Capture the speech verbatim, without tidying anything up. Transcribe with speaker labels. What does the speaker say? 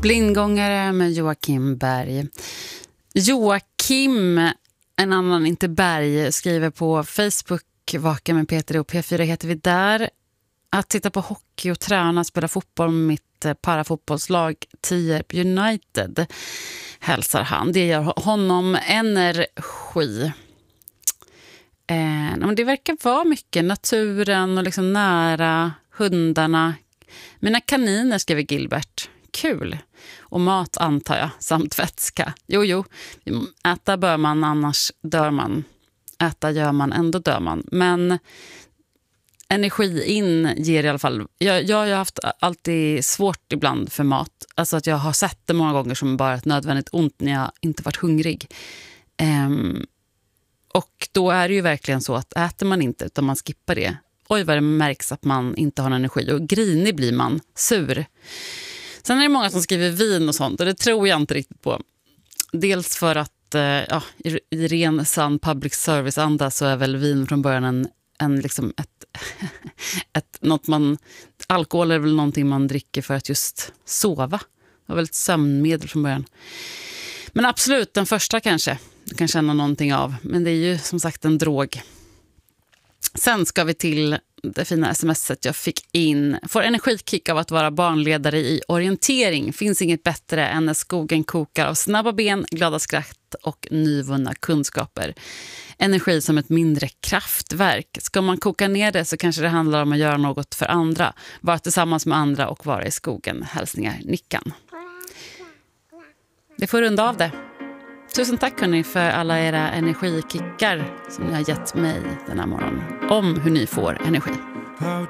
Speaker 1: Blindgångare med Joakim Berg. Joakim, en annan inte Berg, skriver på Facebook, Vaka med Peter och P fyra heter vi där. Att titta på hockey och träna, spela fotboll med mitt parafotbollslag Tierp United, hälsar han. Det gör honom energi. Eh, men det verkar vara mycket naturen och liksom nära hundarna. Mina kaniner, skriver Gilbert. Kul. Och mat antar jag, samt vätska. Jo, jo. Äta bör man, annars dör man. Äta gör man, ändå dör man. Men energi in ger i alla fall... Jag, jag har haft alltid svårt ibland för mat. Alltså att jag har sett det många gånger som bara ett nödvändigt ont när jag inte varit hungrig. Um, och då är det ju verkligen så att äter man inte utan man skippar det. Oj vad det märks att man inte har energi. Och grinig blir man, sur. Sen är det många som skriver vin och sånt. Och det tror jag inte riktigt på. Dels för att ja, i, i ren sann public service-anda så är väl vin från början en, en liksom ett, ett något man, alkohol är väl någonting man dricker för att just sova. Det var väl ett sömnmedel från början. Men absolut, den första kanske du kan känna någonting av. Men det är ju som sagt en drog. Sen ska vi till det fina smset jag fick in. Får energikick av att vara barnledare i orientering. Finns inget bättre än när skogen kokar av snabba ben, glada skratt och nyvunna kunskaper. Energi som ett mindre kraftverk. Ska man koka ner det så kanske det handlar om att göra något för andra. Vara tillsammans med andra och vara i skogen. Hälsningar, Nickan. Det får runda av det. Tusen tack hörni för alla era energikickar som ni har gett mig den här morgonen om hur ni får energi.
Speaker 2: How